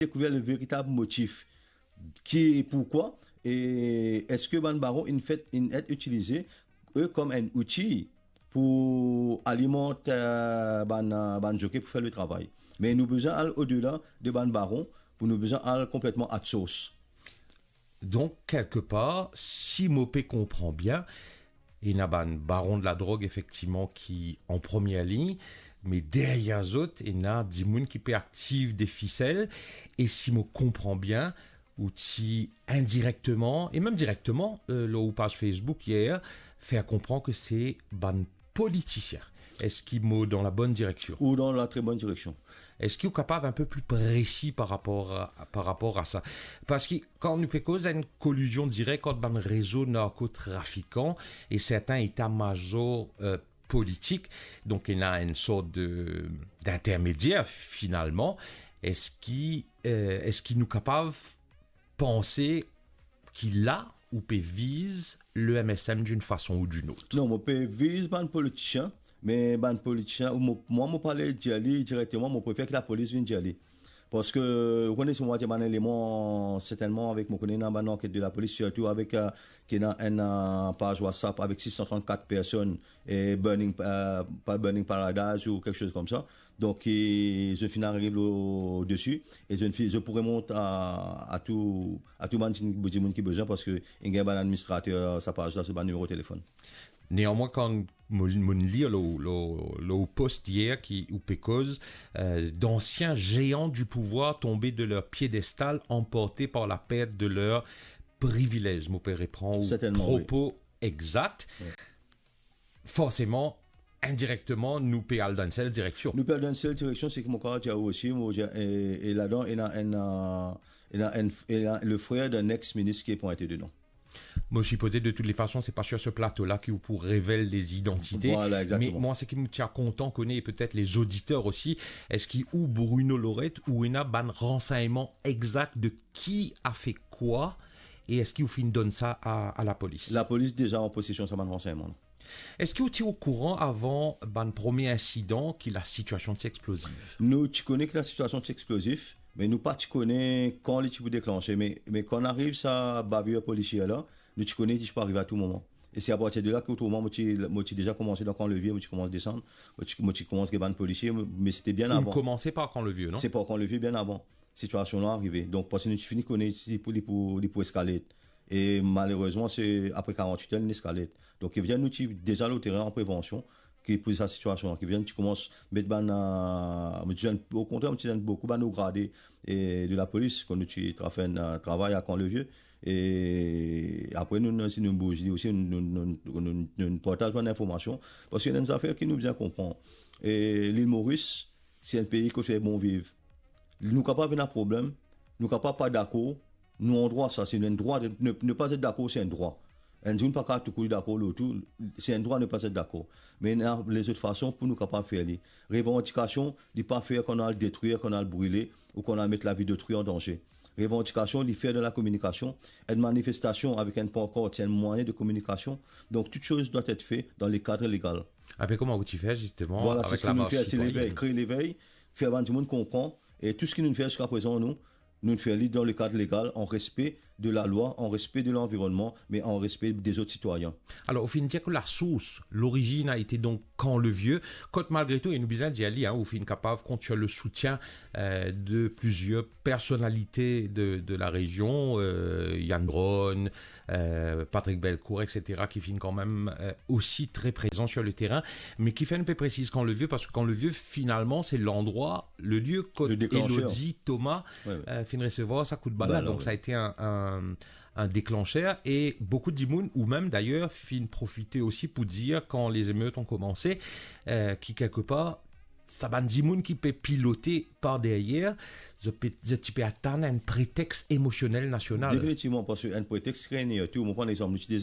découvrir le véritable motif. Qui, pourquoi et est-ce que Ban Baron il est utilisé eux comme un outil pour alimenter ban jockey pour faire le travail. Mais nous besoin aller au-delà de Ban Baron pour nous besoin aller complètement à sauce. Donc, quelque part, si Mopé comprend bien, il y a un baron de la drogue, effectivement, qui en première ligne, mais derrière eux, il y a des gens qui peut activer des ficelles. Et si je comprends bien, ou si indirectement, et même directement, le page Facebook hier, fait comprendre que c'est un politicien. Est-ce qu'il mot dans la bonne direction? Ou dans la très bonne direction. Est-ce qu'il est capable un peu plus précis par rapport à ça? Parce que quand nous cause une collusion directe entre un réseau narcotrafiquant et certains états-majors politiques, donc il y a une sorte d'intermédiaire finalement. Est-ce qu'il nous capable de penser qu'il a ou peut vise le MSM d'une façon ou d'une autre? Non, on peut vise un politicien. Mais ban politicien, moi, je parle d'y aller directement, je préfère que la police vienne d'y aller. Parce que, vous connaissez, moi, un élément, certainement, avec mon connaissant dans l'enquête de la police, surtout avec, qui a une page WhatsApp avec 634 personnes, et Burning Paradise ou quelque chose comme ça. Donc, je finis arrive dessus, et je pourrais monter à tout le monde qui a besoin, parce que, il y a un administrateur, sa page là, c'est un numéro de téléphone. Néanmoins, quand je lis le post hier ou pécose d'anciens géants du pouvoir tombés de leur piédestal, emportés par la perte de leurs privilèges. Mon père reprend propos exacts. Oui. Forcément, indirectement, nous payons dans cette direction. Nous payons dans cette direction, c'est que mon caractère aussi, et là-dedans, il y a le frère d'un ex-ministre qui est pointé dedans. Moi, je suis posé de toutes les façons, c'est pas sur ce plateau-là que vous pourrez révéler les identités. Voilà, exactement. Mais moi, ce qui me tient content, connaît, et peut-être les auditeurs aussi, est-ce qu'il ou Bruno Lorette ou il y a un renseignement exact de qui a fait quoi et est-ce qu'il vous donne ça à la police? La police déjà en possession de ce renseignement. Est-ce que vous étiez au courant avant le premier incident que la situation est explosive? Nous, tu connais que la situation est explosive. Mais nous pas tu connais quand les types déclencher mais quand on arrive ça bavure policier là nous tu connais tu peux arriver à tout moment et c'est à partir de là que autrement moi tu déjà commencé dans quand le vieux moi tu commences à descendre moi tu commences à ban policier mais c'était bien avant. Commencez par quand le vieux non? C'est pas quand le vieux bien avant situation là arrivée donc parce que nous tu finis connaître pour escalader et malheureusement c'est après 48 heures une escalade donc il vient nous déjà le terrain en prévention qui pour sa situation qui vient tu commences mettre au contraire tu donnes beaucoup nos gradés et de la police quand tu fait un travail à quand le vieux et après nous si nous bouge aussi nous partageons l'information parce qu'il y a des affaires qui nous bien comprendre et l'île Maurice c'est un pays qui fait bon vivre nous capable d'un problème nous capable pas d'accord nous en droit ça c'est un droit de ne pas être d'accord c'est un droit. Un jour, pas tout coup d'accord, c'est un droit de ne pas être d'accord. Mais les autres façons, pour nous capables de faire les revendications, de ne pas faire qu'on a le détruire, qu'on a le brûler, ou qu'on a mettre la vie d'autrui en danger. Revendication, de faire de la communication, une manifestation avec un pancarte, c'est un moyen de communication. Donc, toute chose doit être faite dans les cadres légaux. Après, comment vous faites justement? Voilà, c'est ce que nous faisons, c'est l'éveil, créer l'éveil, faire que tout le monde comprend. Et tout ce que nous faisons jusqu'à présent, nous faisons dans le cadre légal, en respect de la loi, en respect de l'environnement, mais en respect des autres citoyens. Alors, au fin dire que la source, l'origine a été donc quand le vieux, quand malgré tout, il nous besoin d'y aller, au fin capable, quand tu as le soutien de plusieurs personnalités de la région, Yann Braun, Patrick Belcourt, etc., qui finissent quand même aussi très présents sur le terrain, mais qui fait un peu précise quand le vieux, parce que quand le vieux, finalement, c'est l'endroit, le lieu, quand Elodie, Thomas, finit recevoir sa coup de banane. Donc, ça a été un déclencheur et beaucoup d'immunes ou même d'ailleurs fin profiter aussi pour dire quand les émeutes ont commencé qui quelque part ça va d'immunes qui peut piloter par derrière je peux atteindre un prétexte émotionnel national. Définitivement parce qu'un prétexte règne tout on prend l'exemple nous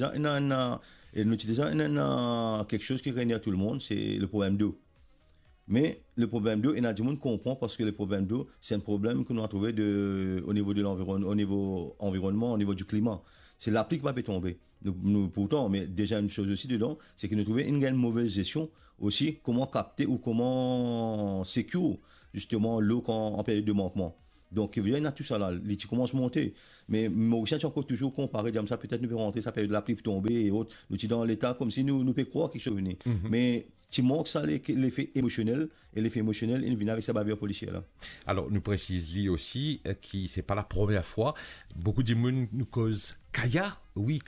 utilisons quelque chose qui règne à tout le monde c'est le problème d'eau. Mais le problème d'eau, il y a du monde comprend parce que le problème d'eau, c'est un problème que nous avons trouvé au niveau de l'environnement, au niveau environnement, au niveau du climat. C'est l'appli qui va tomber. Pourtant, mais déjà une chose aussi dedans, c'est que nous trouvons une mauvaise gestion aussi, comment capter ou comment sécuriser justement l'eau en période de manquement. Donc, il y a tout ça là, les petits commencent à monter. Mais Mauricien, tu as encore toujours comparé, dire ça, peut-être nous pouvons rentrer, ça peut être la pluie pour tomber et autres. Nous sommes dans l'état comme si nous pouvons croire quelque chose venir. Mais tu manques ça, l'effet émotionnel, et l'effet émotionnel, il vient avec sa bavure policière là. Alors, nous précise lui aussi que c'est pas la première fois. Beaucoup de monde nous cause Kaya. Oui,